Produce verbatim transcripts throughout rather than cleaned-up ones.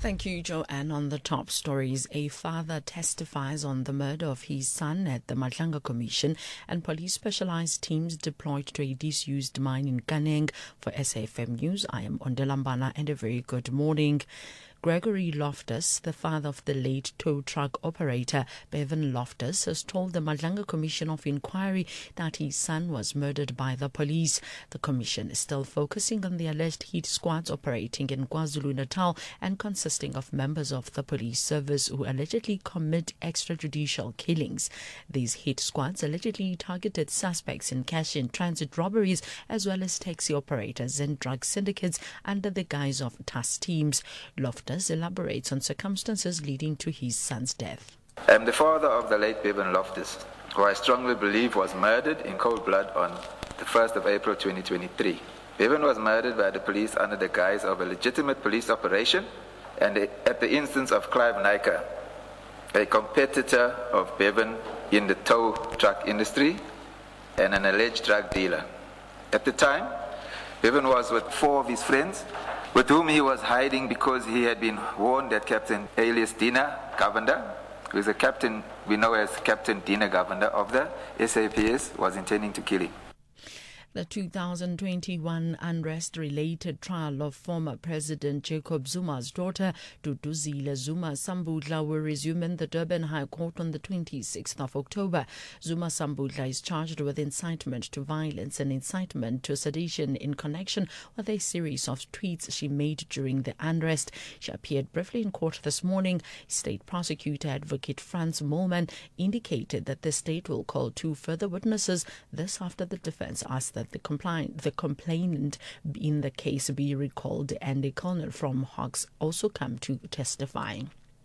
Thank you, Joanne. On the top stories, a father testifies on the murder of his son at the Madlanga Commission, and police specialized teams deployed to a disused mine in Kaneng. For S A F M News, I am Ondelambana, and a very good morning. Gregory Loftus, the father of the late tow truck operator Bevan Loftus, has told the Madlanga Commission of Inquiry that his son was murdered by the police. The commission is still focusing on the alleged hit squads operating in KwaZulu-Natal and consisting of members of the police service who allegedly commit extrajudicial killings. These hit squads allegedly targeted suspects in cash-in-transit robberies as well as taxi operators and drug syndicates under the guise of task teams. Loftus elaborates on circumstances leading to his son's death. I'm the father of the late Bevan Loftus, who I strongly believe was murdered in cold blood on the first of April twenty twenty-three. Bevan was murdered by the police under the guise of a legitimate police operation and at the instance of Clive Naika, a competitor of Bevan in the tow truck industry and an alleged drug dealer. At the time, Bevan was with four of his friends, with whom he was hiding because he had been warned that Captain alias Dina Govender, who is a captain we know as Captain Dina Govender of the S A P S, was intending to kill him. The two thousand twenty-one unrest-related trial of former President Jacob Zuma's daughter, Duduzile Zuma Sambudla, will resume in the Durban High Court on the twenty-sixth of October. Zuma Sambudla is charged with incitement to violence and incitement to sedition in connection with a series of tweets she made during the unrest. She appeared briefly in court this morning. State prosecutor Advocate Franz Molman indicated that the state will call two further witnesses. This after the defense asked that the, compli- the complainant in the case be recalled and a colonel from Hawks also come to testify.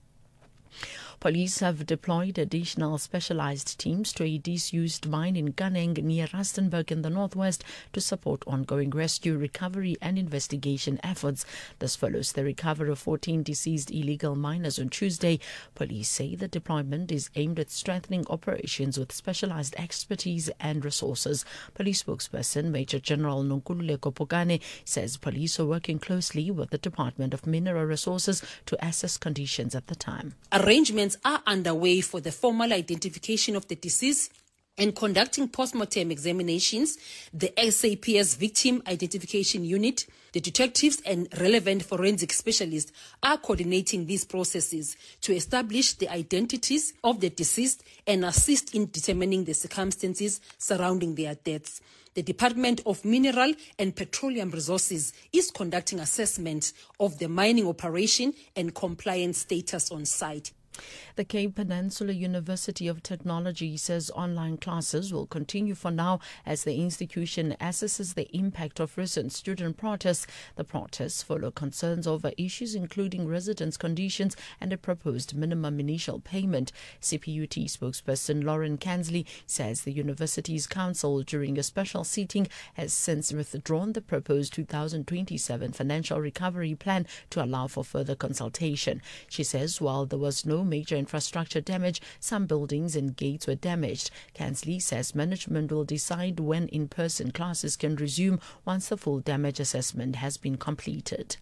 Police have deployed additional specialized teams to a disused mine in Kaneng near Rustenburg in the northwest to support ongoing rescue, recovery and investigation efforts. This follows the recovery of fourteen deceased illegal miners on Tuesday. Police say the deployment is aimed at strengthening operations with specialized expertise and resources. Police spokesperson Major General Nonkululeko Pokane says police are working closely with the Department of Mineral Resources to assess conditions at the time. Arrangements are underway for the formal identification of the deceased and conducting post-mortem examinations. The S A P S Victim Identification Unit, the detectives and relevant forensic specialists are coordinating these processes to establish the identities of the deceased and assist in determining the circumstances surrounding their deaths. The Department of Mineral and Petroleum Resources is conducting assessment of the mining operation and compliance status on site. The Cape Peninsula University of Technology says online classes will continue for now as the institution assesses the impact of recent student protests. The protests follow concerns over issues including residence conditions and a proposed minimum initial payment. C P U T spokesperson Lauren Kansley says the university's council during a special sitting has since withdrawn the proposed two thousand twenty-seven financial recovery plan to allow for further consultation. She says while there was no major infrastructure damage, some buildings and gates were damaged. Kansley says management will decide when in-person classes can resume once the full damage assessment has been completed.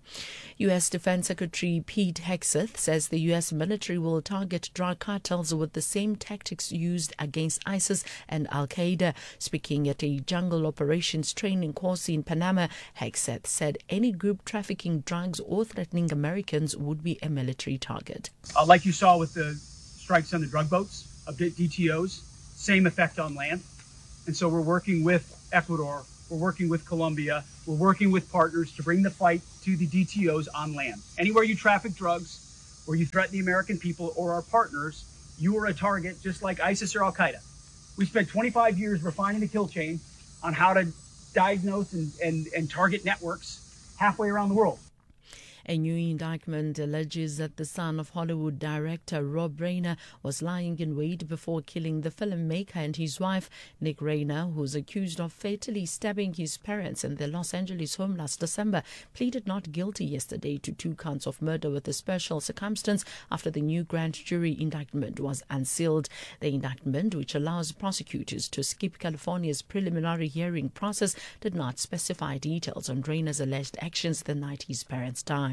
U S Defense Secretary Pete Hegseth says the U S military will target drug cartels with the same tactics used against ISIS and Al-Qaeda. Speaking at a jungle operations training course in Panama, Hegseth said any group trafficking drugs or threatening Americans would be a military target. Uh, like you saw with the strikes on the drug boats of D T Os, same effect on land. And so we're working with Ecuador, we're working with Colombia, we're working with partners to bring the fight to the D T Os on land. Anywhere you traffic drugs, or you threaten the American people or our partners, you are a target just like ISIS or Al-Qaeda. We spent twenty-five years refining the kill chain on how to diagnose and, and, and target networks halfway around the world. A new indictment alleges that the son of Hollywood director Rob Reiner was lying in wait before killing the filmmaker and his wife. Nick Reiner, who is accused of fatally stabbing his parents in their Los Angeles home last December, pleaded not guilty yesterday to two counts of murder with a special circumstance after the new grand jury indictment was unsealed. The indictment, which allows prosecutors to skip California's preliminary hearing process, did not specify details on Reiner's alleged actions the night his parents died.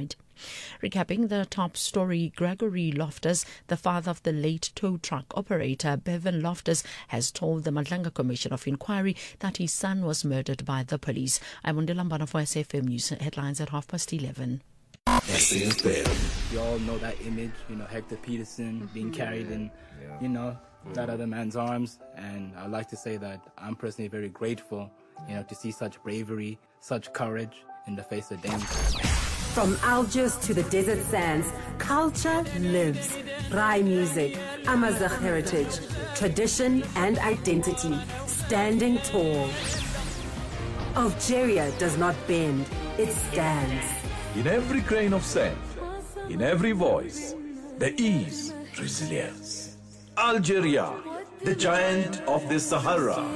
died. Recapping the top story, Gregory Loftus, the father of the late tow truck operator Bevan Loftus, has told the Madlanga Commission of Inquiry that his son was murdered by the police. I'm Undilambana for S A F M News headlines at half past eleven. S A F M. We all know that image, you know, Hector Peterson being carried in, you know, that other man's arms. And I'd like to say that I'm personally very grateful, you know, to see such bravery, such courage in the face of danger. From Algiers to the desert sands, culture lives. Rai music, Amazigh heritage, tradition and identity, standing tall. Algeria does not bend, it stands. In every grain of sand, in every voice, there is resilience. Algeria, the giant of the Sahara.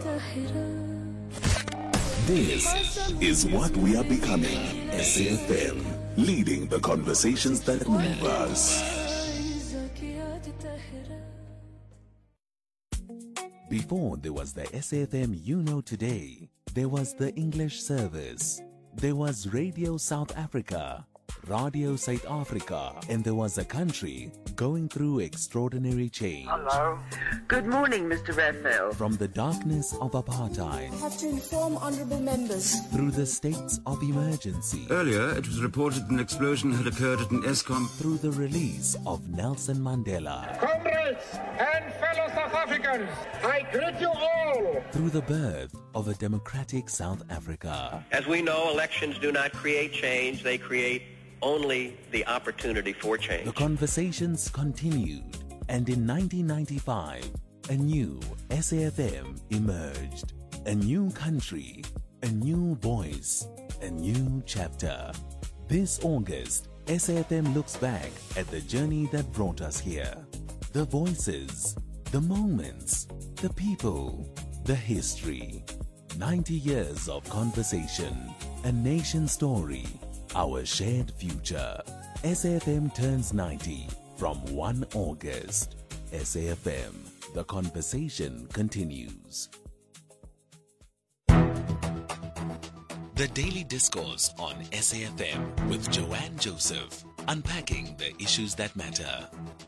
This is what we are becoming. S A F M, leading the conversations that move us. Before there was the S A F M You Know Today, there was the English service. There was Radio South Africa, Radio South Africa, and there was a country going through extraordinary change. Hello. Good morning, Mister Raphael. From the darkness of apartheid, I have to inform honourable members, through the states of emergency. Earlier, it was reported an explosion had occurred at an ESCOM. Through the release of Nelson Mandela. Comrades and fellow South Africans, I greet you all. Through the birth of a democratic South Africa. As we know, elections do not create change, they create only the opportunity for change. The conversations continued, and in nineteen ninety-five, a new S A F M emerged. A new country, a new voice, a new chapter. This August, S A F M looks back at the journey that brought us here. The voices, the moments, the people, the history. ninety years of conversation, a nation story, our shared future. S A F M turns ninety from first of August. S A F M, the conversation continues. The Daily Discourse on S A F M with Joanne Joseph, unpacking the issues that matter.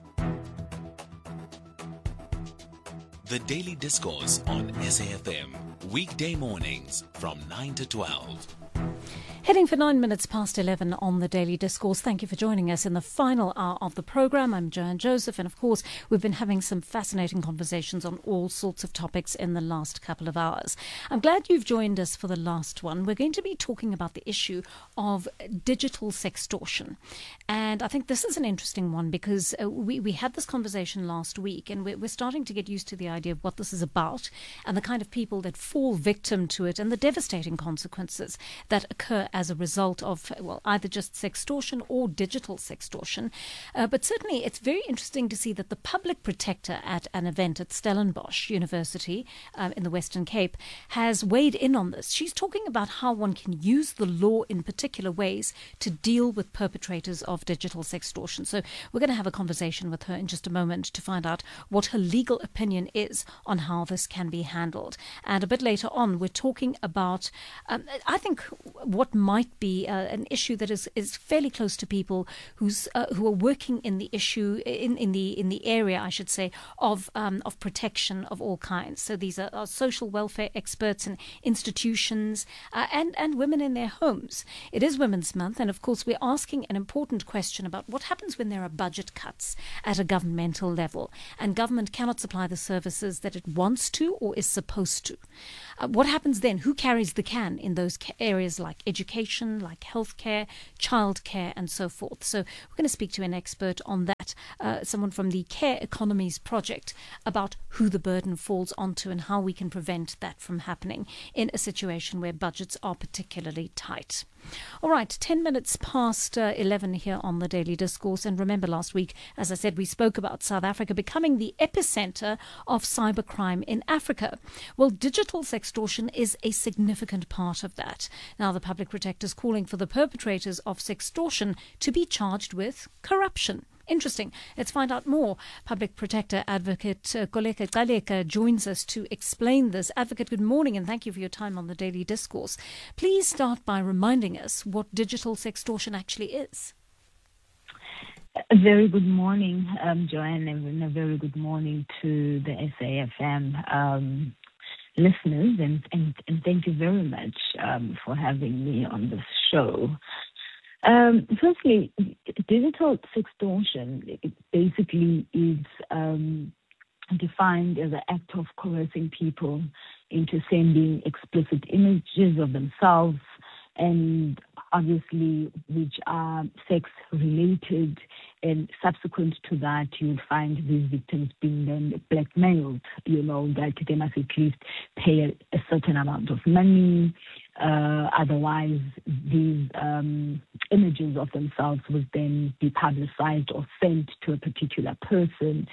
The Daily Discourse on S A F M, weekday mornings from nine to twelve. Heading for nine minutes past eleven on the Daily Discourse. Thank you for joining us in the final hour of the programme. I'm Joanne Joseph, and of course we've been having some fascinating conversations on all sorts of topics in the last couple of hours. I'm glad you've joined us for the last one. We're going to be talking about the issue of digital sextortion. And I think this is an interesting one because uh, we, we had this conversation last week, and we're, we're starting to get used to the idea of what this is about and the kind of people that fall victim to it and the devastating consequences that occur as a result of, well, either just sextortion or digital sextortion. Uh, but certainly it's very interesting to see that the public protector at an event at Stellenbosch University um, in the Western Cape has weighed in on this. She's talking about how one can use the law in particular ways to deal with perpetrators of digital sextortion. So we're going to have a conversation with her in just a moment to find out what her legal opinion is on how this can be handled. And a bit later on, we're talking about, um, I think, what might be uh, an issue that is, is fairly close to people who's uh, who are working in the issue in, in the in the area, I should say, of um, of protection of all kinds. So these are, are social welfare experts and institutions uh, and and women in their homes. It is Women's Month, and of course we're asking an important question about what happens when there are budget cuts at a governmental level and government cannot supply the services that it wants to or is supposed to. Uh, what happens then? Who carries the can in those ca- areas like education, like healthcare, childcare, and so forth? So we're going to speak to an expert on that, uh, someone from the Care Economies Project, about who the burden falls onto and how we can prevent that from happening in a situation where budgets are particularly tight. All right, ten minutes past uh, eleven here on the Daily Discourse. And remember last week, as I said, we spoke about South Africa becoming the epicenter of cybercrime in Africa. Well, digital sextortion is a significant part of that. Now, the public protector is calling for the perpetrators of sextortion to be charged with corruption. Interesting. Let's find out more. Public Protector Advocate uh, Koleka Gcaleka joins us to explain this. Advocate, good morning and thank you for your time on the Daily Discourse. Please start by reminding us what digital sextortion actually is. A very good morning, um, Joanne, and a very good morning to the S A F M um, listeners, and, and, and thank you very much um, for having me on this show. Um, firstly, digital sextortion it basically is um, defined as an act of coercing people into sending explicit images of themselves, and obviously which are sex-related, and subsequent to that you'll find these victims being then blackmailed, you know, that they must at least pay a, a certain amount of money, uh, otherwise these um, images of themselves would then be publicized or sent to a particular person.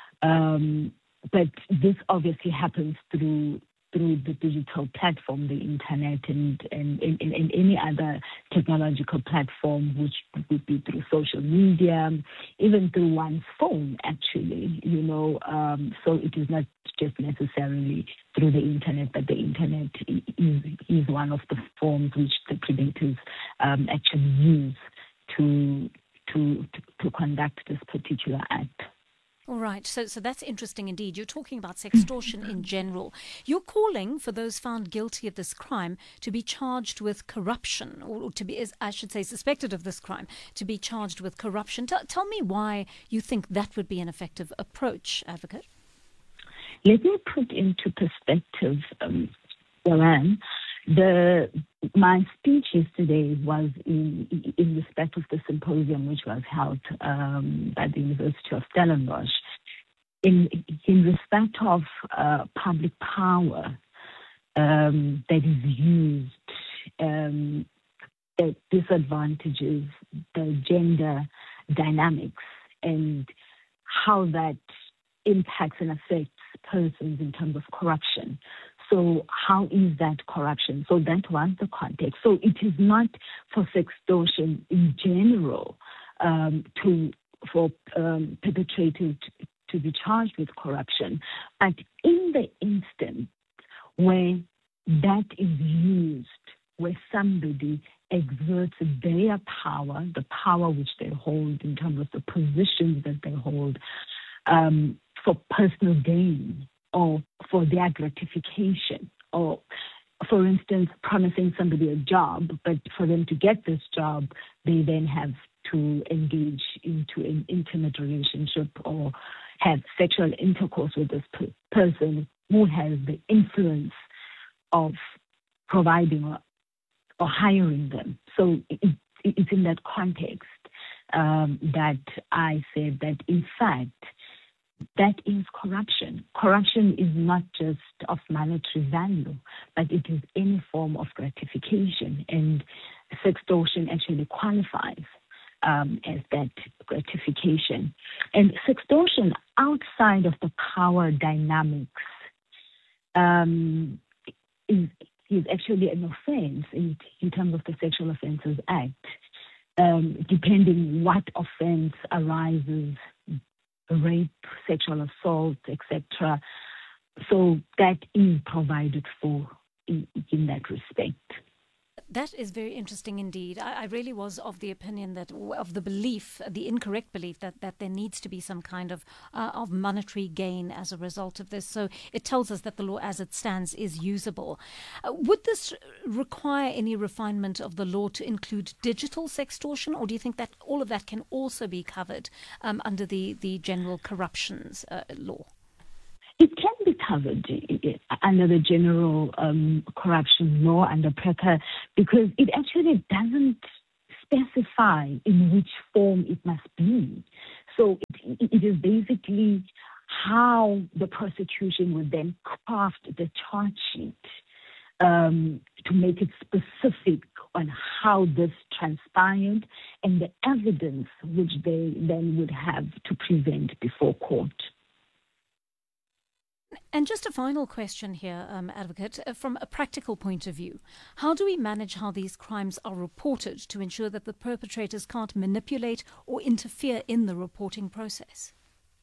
Um, but this obviously happens through through the digital platform, the internet, and, and, and, and any other technological platform, which would be through social media, even through one's phone, actually, you know. Um, so it is not just necessarily through the internet, but the internet is, is one of the forms which the predators um, actually use to, to, to, to conduct this particular act. All right, so so that's interesting indeed. You're talking about sextortion in general. You're calling for those found guilty of this crime to be charged with corruption, or to be, as I should say, suspected of this crime, to be charged with corruption. T- tell me why you think that would be an effective approach, Advocate. Let me put into perspective, um, Joanne, the my speech yesterday was in, in respect of the symposium which was held um, at the University of Stellenbosch. In, in respect of uh, public power um, that is used, um, that disadvantages the gender dynamics and how that impacts and affects persons in terms of corruption. So how is that corruption? So that was the context. So it is not for sextortion in general um, to for um, perpetrators to, to be charged with corruption, but in the instance where that is used, where somebody exerts their power, the power which they hold in terms of the positions that they hold, um, for personal gain, or for their gratification, or, for instance, promising somebody a job, but for them to get this job, they then have to engage into an intimate relationship or have sexual intercourse with this per- person who has the influence of providing or, or hiring them. So it, it's in that context um, that I said that, in fact, that is corruption. Corruption is not just of monetary value, but it is any form of gratification. And sextortion actually qualifies um, as that gratification. And sextortion outside of the power dynamics um, is, is actually an offense in, in terms of the Sexual Offences Act, um, depending what offense arises, rape, sexual assault, et cetera. So that is provided for in, in that respect. That is very interesting indeed. I, I really was of the opinion that, of the belief, the incorrect belief that, that there needs to be some kind of uh, of monetary gain as a result of this. So it tells us that the law as it stands is usable. Uh, would this require any refinement of the law to include digital sextortion, or do you think that all of that can also be covered um, under the, the general corruptions uh, law? It can be covered under the general um, corruption law, under PRECCA, because it actually doesn't specify in which form it must be. So it, it is basically how the prosecution would then craft the charge sheet um, to make it specific on how this transpired and the evidence which they then would have to present before court. And just a final question here, um, Advocate, uh, from a practical point of view. How do we manage how these crimes are reported to ensure that the perpetrators can't manipulate or interfere in the reporting process?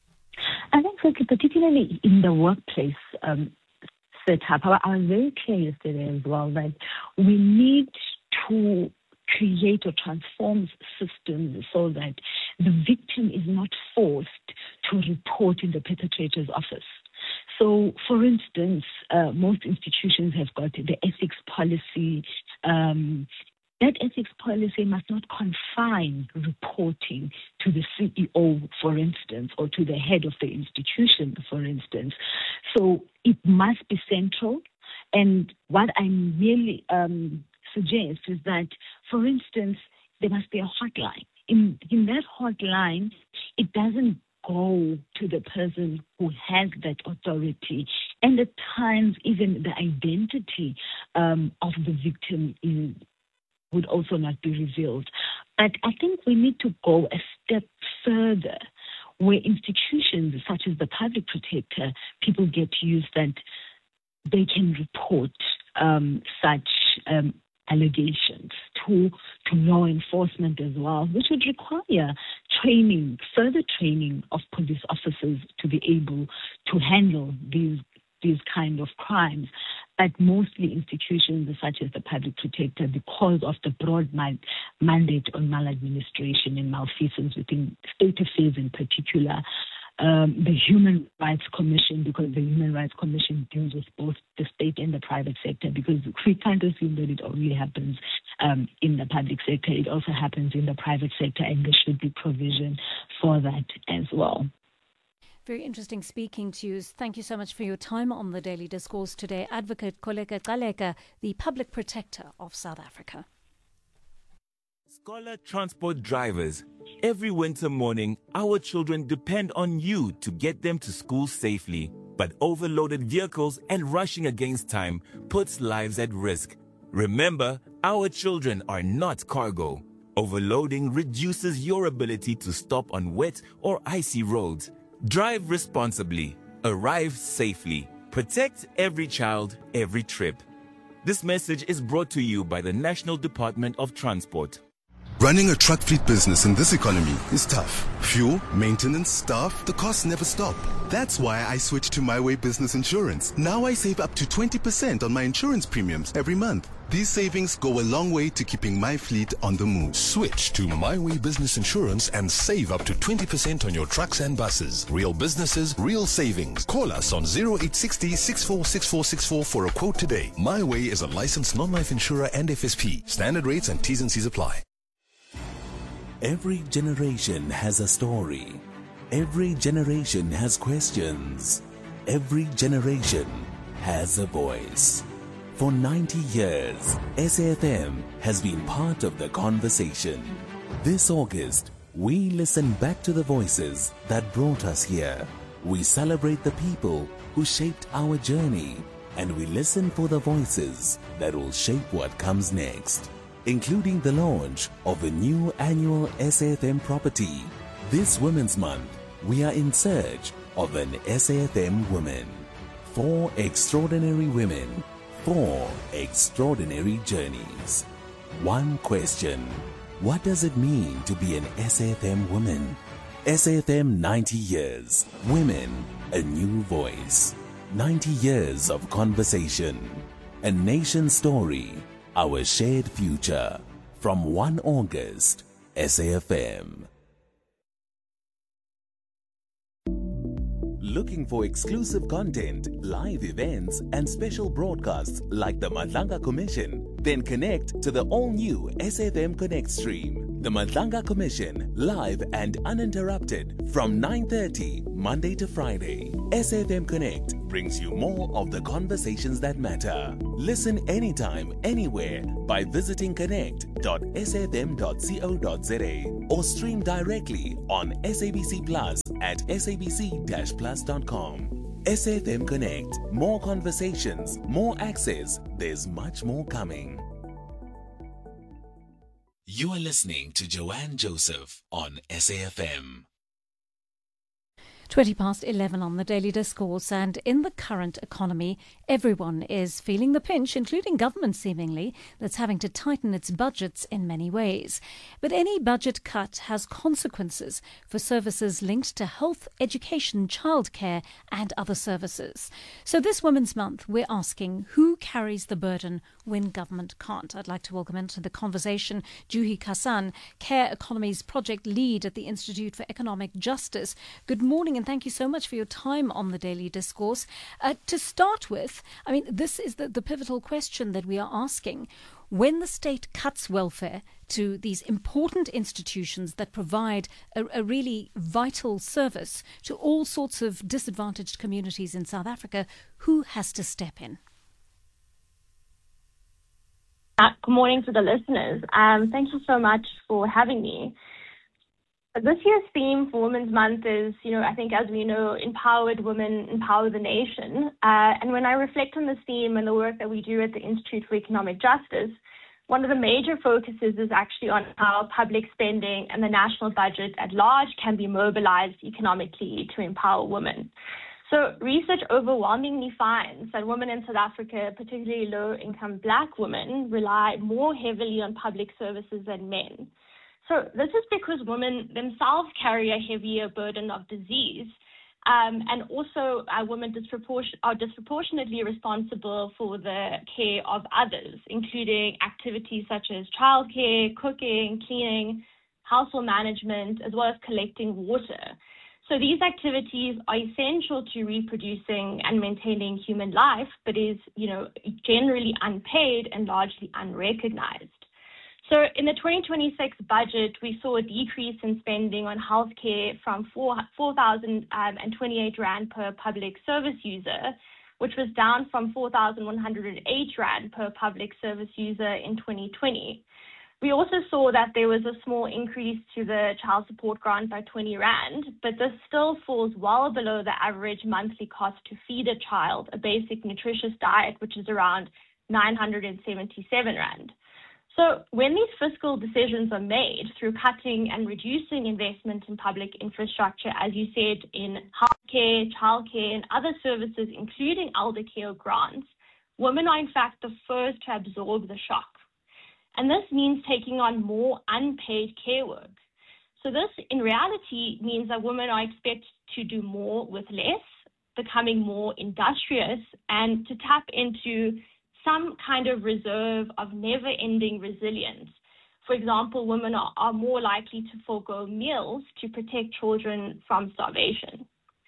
I think, so, particularly in the workplace um, setup, I, I was very clear yesterday as well that we need to create or transform systems so that the victim is not forced to report in the perpetrator's office. So, for instance, uh, most institutions have got the ethics policy. Um, that ethics policy must not confine reporting to the C E O, for instance, or to the head of the institution, for instance. So it must be central. And what I merely um, suggest is that, for instance, there must be a hotline. In, in that hotline, it doesn't go to the person who has that authority. And at times, even the identity um, of the victim is, would also not be revealed. But I think we need to go a step further, where institutions such as the public protector, people get used that they can report um, such um, allegations to, to law enforcement as well, which would require training, further training of police officers to be able to handle these these kind of crimes. But mostly institutions such as the public protector, because of the broad man- mandate on maladministration and malfeasance within state affairs in particular, Um, the Human Rights Commission, because the Human Rights Commission deals with both the state and the private sector, because we can't assume that it only happens um, in the public sector. It also happens in the private sector, and there should be provision for that as well. Very interesting speaking to you. Thank you so much for your time on the Daily Discourse today. Advocate Koleka Gcaleka, the Public Protector of South Africa. Scholar Transport drivers, every winter morning, our children depend on you to get them to school safely. But overloaded vehicles and rushing against time puts lives at risk. Remember, our children are not cargo. Overloading reduces your ability to stop on wet or icy roads. Drive responsibly. Arrive safely. Protect every child, every trip. This message is brought to you by the National Department of Transport. Running a truck fleet business in this economy is tough. Fuel, maintenance, staff, the costs never stop. That's why I switched to My Way Business Insurance. Now I save up to twenty percent on my insurance premiums every month. These savings go a long way to keeping my fleet on the move. Switch to My Way Business Insurance and save up to twenty percent on your trucks and buses. Real businesses, real savings. Call us on zero eight six zero, six four six four six four for a quote today. My Way is a licensed non-life insurer and F S P. Standard rates and T's and C's apply. Every generation has a story. Every generation has questions. Every generation has a voice. For ninety years, S A F M has been part of the conversation. This August, we listen back to the voices that brought us here. We celebrate the people who shaped our journey, and we listen for the voices that will shape what comes next, including the launch of a new annual S A F M property. This Women's Month, we are in search of an S A F M woman. Four extraordinary women, four extraordinary journeys. One question: what does it mean to be an S A F M woman? S A F M ninety years. Women, a new voice. ninety years of conversation. A nation story. Our shared future. From first of August, S A F M. Looking for exclusive content, live events, and special broadcasts like the Madlanga Commission? Then connect to the all-new S A F M Connect stream. The Madlanga Commission, live and uninterrupted from nine thirty, Monday to Friday. S A F M Connect brings you more of the conversations that matter. Listen anytime, anywhere by visiting connect dot s a f m dot co dot z a or stream directly on S A B C Plus at s a b c dash plus dot com. S A F M Connect. More conversations, more access. There's much more coming. You are listening to Joanne Joseph on S A F M. twenty past eleven on the Daily Discourse, and in the current economy, everyone is feeling the pinch, including government seemingly, that's having to tighten its budgets in many ways. But any budget cut has consequences for services linked to health, education, childcare and other services. So this Women's Month, we're asking, who carries the burden when government can't? I'd like to welcome into the conversation Juhi Kassan, Care Economies Project Lead at the Institute for Economic Justice. Good morning and thank you so much for your time on the Daily Discourse. Uh, to start with, I mean, this is the, the pivotal question that we are asking. When the state cuts welfare to these important institutions that provide a, a really vital service to all sorts of disadvantaged communities in South Africa, who has to step in? Uh, good morning to the listeners. Um, thank you so much for having me. This year's theme for Women's Month is, you know, I think as we know, empowered women empower the nation. Uh, and when I reflect on this theme and the work that we do at the Institute for Economic Justice, one of the major focuses is actually on how public spending and the national budget at large can be mobilized economically to empower women. So research overwhelmingly finds that women in South Africa, particularly low-income Black women, rely more heavily on public services than men. So this is because women themselves carry a heavier burden of disease, um, and also uh, women disproportion- are disproportionately responsible for the care of others, including activities such as childcare, cooking, cleaning, household management, as well as collecting water. So these activities are essential to reproducing and maintaining human life, but is, you know, generally unpaid and largely unrecognized. So in the twenty twenty-six budget, we saw a decrease in spending on healthcare from four thousand twenty-eight rand per public service user, which was down from four thousand one hundred eight rand per public service user in twenty twenty. We also saw that there was a small increase to the child support grant by twenty rand, but this still falls well below the average monthly cost to feed a child, a basic nutritious diet, which is around nine hundred seventy-seven rand. So when these fiscal decisions are made through cutting and reducing investment in public infrastructure, as you said, in healthcare, childcare, and other services, including elder care grants, women are in fact the first to absorb the shock. And this means taking on more unpaid care work. So this, in reality, means that women are expected to do more with less, becoming more industrious, and to tap into some kind of reserve of never-ending resilience. For example, women are, are more likely to forego meals to protect children from starvation.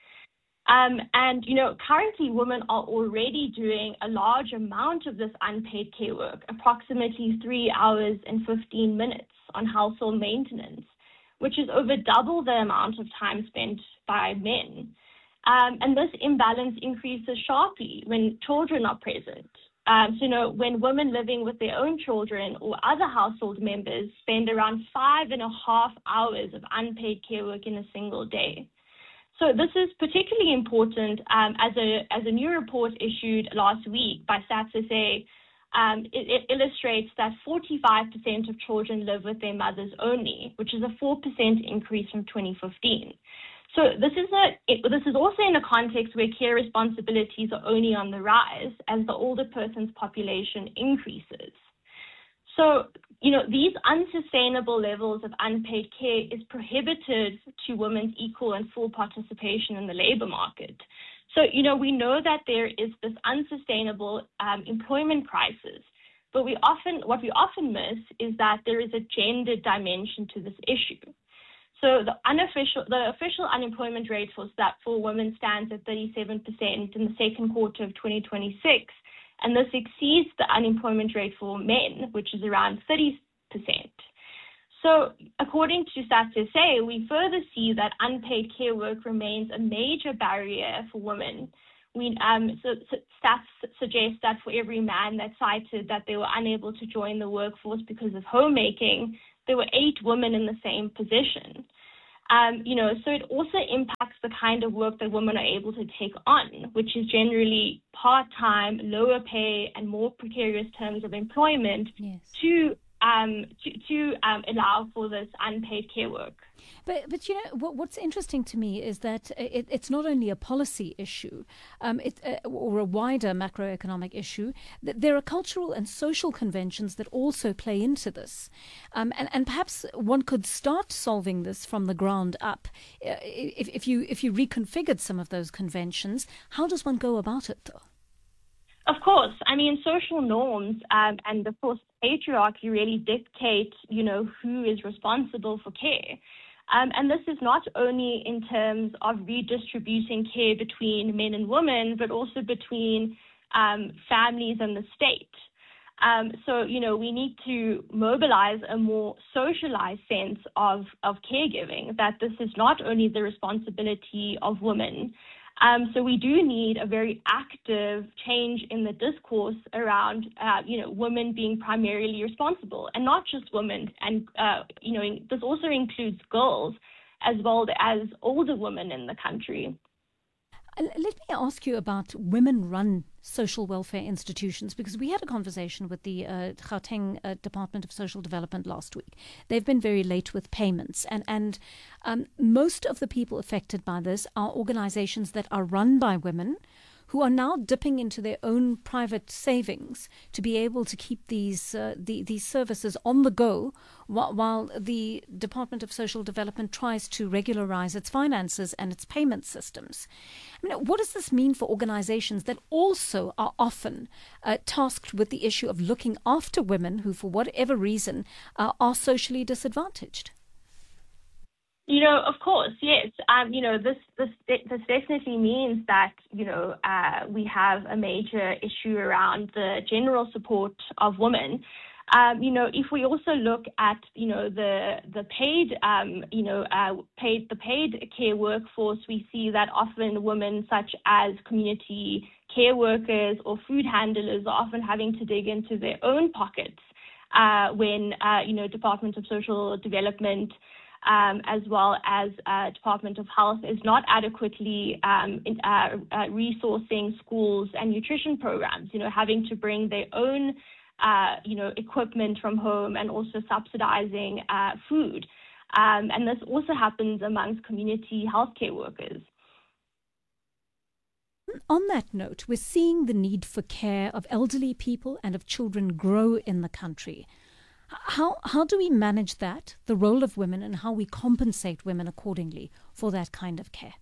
Um, and, you know, currently women are already doing a large amount of this unpaid care work, approximately three hours and fifteen minutes on household maintenance, which is over double the amount of time spent by men. Um, and this imbalance increases sharply when children are present. Um, so, you know, when women living with their own children or other household members spend around five and a half hours of unpaid care work in a single day. So this is particularly important um, as a as a new report issued last week by StatsSA. Um, it, it illustrates that forty-five percent of children live with their mothers only, which is a four percent increase from twenty fifteen. So this is a it, this is also in a context where care responsibilities are only on the rise as the older person's population increases. So, you know, these unsustainable levels of unpaid care is prohibited to women's equal and full participation in the labor market. So, you know, we know that there is this unsustainable um, employment crisis, but we often what we often miss is that there is a gender dimension to this issue. So the unofficial, the official unemployment rate for that for women stands at thirty-seven percent in the second quarter of twenty twenty-six, and this exceeds the unemployment rate for men, which is around thirty percent. So according to StatsSA, we further see that unpaid care work remains a major barrier for women. We um, so, so stats suggest that for every man that cited that they were unable to join the workforce because of homemaking, there were eight women in the same position. Um, you know, so it also impacts the kind of work that women are able to take on, which is generally part-time, lower pay, and more precarious terms of employment yes. to um, to, to um, allow for this unpaid care work. But, but you know, what, what's interesting to me is that it, it's not only a policy issue um, it, uh, or a wider macroeconomic issue. There are cultural and social conventions that also play into this. Um, and, and perhaps one could start solving this from the ground up. Uh, if, if, you, if you reconfigured some of those conventions, how does one go about it, though? Of course. I mean, social norms um, and, of course, patriarchy really dictate, you know, who is responsible for care. Um, and this is not only in terms of redistributing care between men and women, but also between um, families and the state. Um, so, you know, we need to mobilize a more socialized sense of, of caregiving, that this is not only the responsibility of women. Um, so we do need a very active change in the discourse around, uh, you know, women being primarily responsible, and not just women. And, uh, you know, this also includes girls as well as older women in the country. Let me ask you about women-run social welfare institutions, because we had a conversation with the uh, Gauteng uh, Department of Social Development last week. They've been very late with payments, and, and um, most of the people affected by this are organizations that are run by women who are now dipping into their own private savings to be able to keep these uh, the, these services on the go while, while the Department of Social Development tries to regularize its finances and its payment systems. I mean, what does this mean for organizations that also are often uh, tasked with the issue of looking after women who, for whatever reason, uh, are socially disadvantaged? You know, of course, yes. Um, you know, this, this this definitely means that, you know, uh, we have a major issue around the general support of women. Um, you know, if we also look at, you know, the the paid, um, you know, uh, paid the paid care workforce, we see that often women such as community care workers or food handlers are often having to dig into their own pockets uh, when, uh, you know, Department of Social Development Um, as well as uh, Department of Health is not adequately um, in, uh, uh, resourcing schools and nutrition programs, you know, having to bring their own, uh, you know, equipment from home and also subsidizing uh, food. Um, and this also happens amongst community healthcare workers. On that note, we're seeing the need for care of elderly people and of children grow in the country. How how do we manage that, the role of women, and how we compensate women accordingly for that kind of care?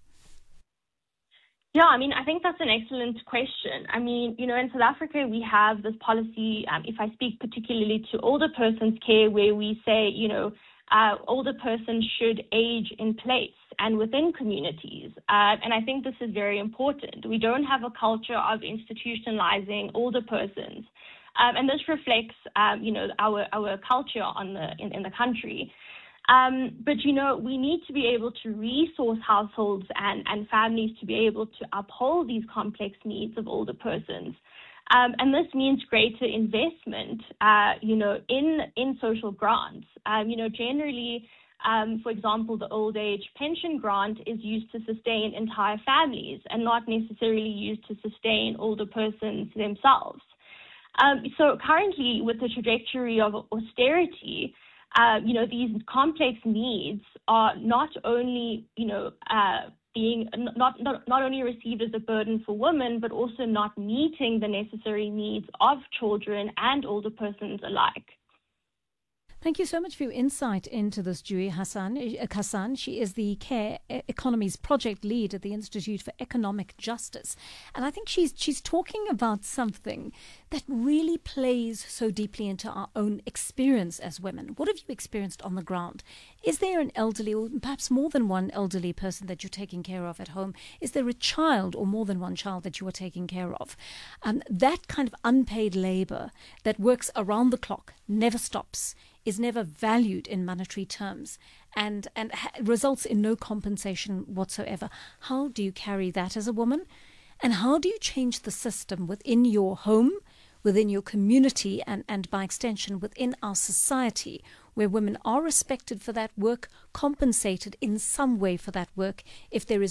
Yeah, I mean, I think that's an excellent question. I mean, you know, in South Africa, we have this policy, um, if I speak particularly to older persons care, where we say, you know, uh, older persons should age in place and within communities. Uh, and I think this is very important. We don't have a culture of institutionalizing older persons. Um, and this reflects, um, you know, our, our culture on the in, in the country. Um, but, you know, we need to be able to resource households and, and families to be able to uphold these complex needs of older persons. Um, and this means greater investment, uh, you know, in, in social grants. Um, you know, generally, um, for example, the old age pension grant is used to sustain entire families and not necessarily used to sustain older persons themselves. Um, so currently, with the trajectory of austerity, uh, you know, these complex needs are not only, you know, uh, being not, not not only received as a burden for women, but also not meeting the necessary needs of children and older persons alike. Thank you so much for your insight into this, Julie Hassan. Hassan. She is the Care Economies Project Lead at the Institute for Economic Justice. And I think she's she's talking about something that really plays so deeply into our own experience as women. What have you experienced on the ground? Is there an elderly, or perhaps more than one elderly person that you're taking care of at home? Is there a child or more than one child that you are taking care of? Um, that kind of unpaid labor that works around the clock, never stops, is never valued in monetary terms and, and ha- results in no compensation whatsoever. How do you carry that as a woman? And how do you change the system within your home, within your community, and, and by extension within our society, where women are respected for that work, compensated in some way for that work, if there is